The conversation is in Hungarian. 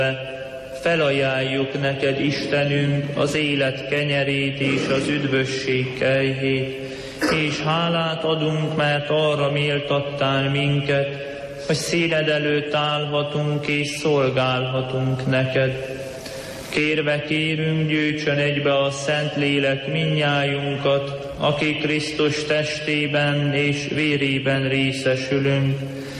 felajánljuk neked, Istenünk, az élet kenyerét és az üdvösség kelyhét, és hálát adunk, mert arra méltattál minket, hogy színed előtt állhatunk és szolgálhatunk neked. Kérve kérünk, gyűjtsön egybe a Szentlélek mindnyájunkat, akik Krisztus testében és vérében részesülünk,